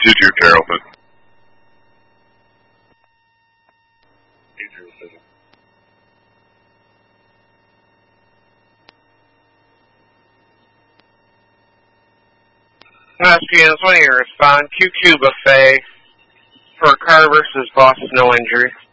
2-2 Carrollton. Huskians, when you respond, QQ Buffet for car versus Boston, no injury.